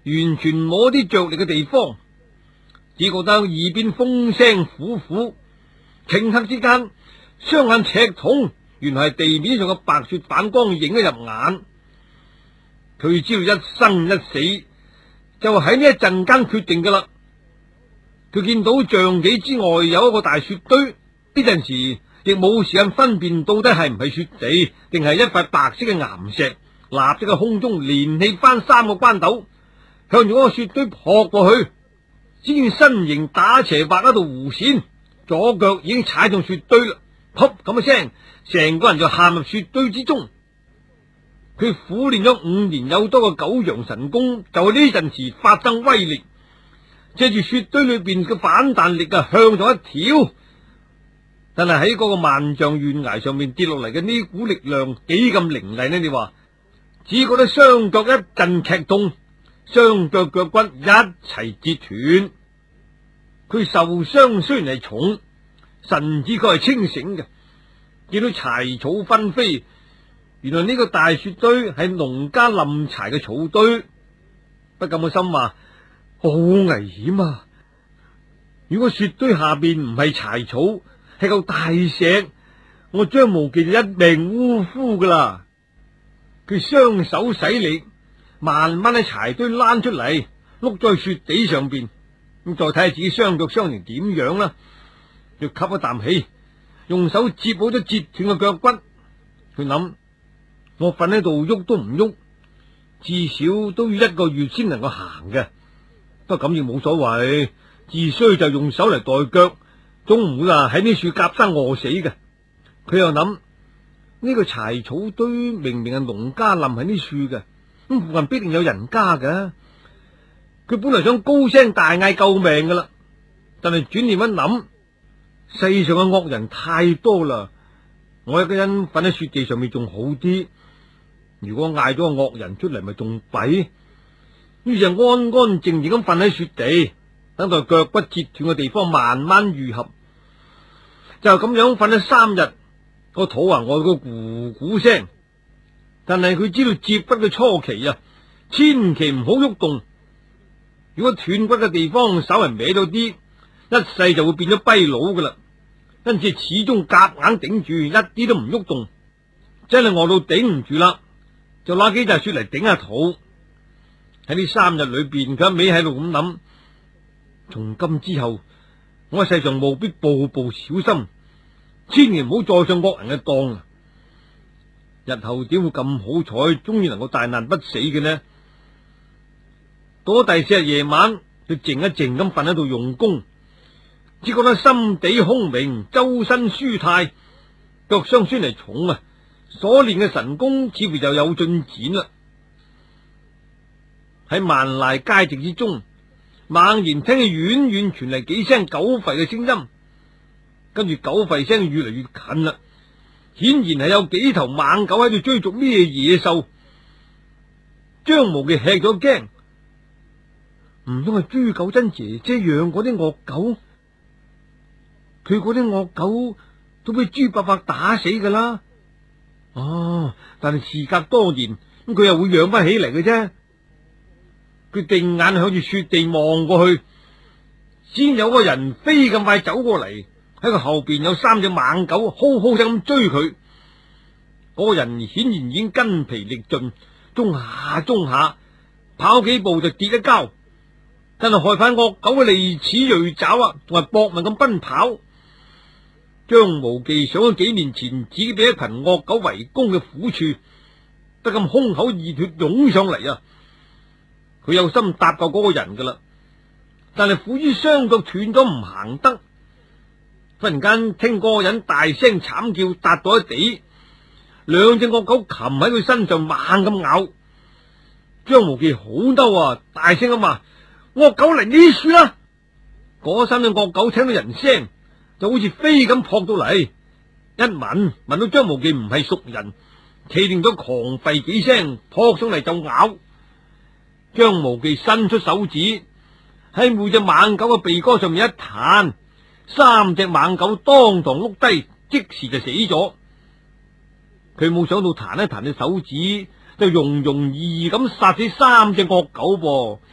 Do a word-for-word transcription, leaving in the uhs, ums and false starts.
完全冇啲着力嘅地方，只覺得耳邊風聲虎虎。頃刻之間，雙眼赤痛，原來係地面上嘅白雪反光映咗入眼。佢知道一生一死就喺呢一陣間決定噶啦。佢見到丈幾之外有一個大雪堆，呢陣時亦冇時間分辨到底係唔係雪地，定係一塊白色嘅岩石。立即喺空中連起翻三個關斗，向住嗰個雪堆撲過去。只見身形打斜畫一道弧線，左腳已經踩中雪堆啦，噗咁一聲，成個人就陷入雪堆之中。佢苦練咗五年有多嘅九陽神功，就喺呢陣時發生威力，借住雪堆裏邊嘅反彈力啊，向上一跳。但係喺嗰個萬丈懸崖上面跌落嚟嘅呢股力量幾咁凌厲呢？你話？只覺得雙腳一陣劇痛，雙腳腳骨一齊折斷。佢受傷雖然係重，神志佢係清醒嘅。見到柴草紛飛，原來呢個大雪堆係農家冧柴嘅草堆。不禁個心話：好危險啊！如果雪堆下邊唔係柴草，係嚿大石，我張無忌就一命嗚呼噶啦。佢雙手使力，慢慢喺柴堆躝出嚟，碌在雪地上邊。咁再睇下自己雙腳傷成點樣啦，要吸一啖氣，用手接好咗折斷嘅腳骨。佢諗：我瞓喺度喐都唔喐，至少都要一個月先能夠行嘅。不過咁亦冇所謂，自衰就用手嚟代腳，總唔會話喺呢樹夾生餓死嘅。佢又諗。呢個柴草堆明明係農家冧喺呢樹嘅，咁附近必定有人家嘅。佢本來想高聲大嗌救命噶啦，但係轉念一諗，世上嘅惡人太多啦，我一個人瞓喺雪地上面仲好啲。如果嗌咗個惡人出嚟，咪仲弊。於是安安靜靜咁瞓喺雪地，等待腳骨折斷嘅地方慢慢愈合。就咁樣瞓咗三日。個肚啊，我個咕咕聲，但係佢知道接骨嘅初期啊，千祈唔好喐動。如果斷骨嘅地方稍微歪咗啲，一世就會變咗跛佬噶啦。因此始終夾硬頂住，一啲都唔喐動。真係餓到頂唔住啦，就攞幾紮雪嚟頂下肚。喺呢三日裏邊，佢一味喺度咁諗：從今之後，我喺世上務必步步小心。千祈唔好再上惡人嘅當啊！日後點會咁好彩，終於能夠大難不死嘅呢？到咗第四日夜晚，佢靜一靜咁瞓喺度用功，只覺得心地空明，周身舒泰，腳傷雖然係重啊，所練嘅神功似乎就有進展啦。喺萬籟皆寂之中，猛然聽見遠遠傳嚟幾聲狗吠嘅聲音。跟住狗吠聲越嚟越近啦，顯然係有幾頭猛狗喺度追逐咩野獸。張無忌吃咗驚，唔通係朱九珍姐姐養嗰啲惡狗？佢嗰啲惡狗都俾朱伯伯打死噶啦。哦，但係事隔多年，咁佢又會養翻起嚟嘅啫。佢定眼向住雪地望過去，先有個人飛咁快走過嚟。喺佢後邊有三隻猛狗，嚎嚎聲咁追佢。嗰個人顯然已經筋疲力盡，中下中下跑幾步就跌一跤，但係害怕惡狗嘅利齒銳爪啊，仲係搏命咁奔跑。張無忌想咗幾年前自己俾一群惡狗圍攻嘅苦處，不禁胸口熱血湧上嚟啊！佢有心搭救嗰個人噶啦，但係苦於雙腳斷咗唔行得。忽然間聽嗰個人大聲慘叫，踏到喺地，兩隻惡狗擒喺佢身上猛咁咬。張無忌好嬲啊，大聲咁話：惡狗嚟呢處啦！嗰三隻惡狗聽到人聲，就好似飛咁撲到嚟，一聞聞到張無忌唔係熟人，企定咗狂吠幾聲，撲上嚟就咬。張無忌伸出手指喺每隻猛狗嘅鼻哥上面一彈，三隻猛狗當堂碌低，即時就死咗。佢冇想到彈一彈隻手指，就容容易易咁殺死三隻惡狗噃。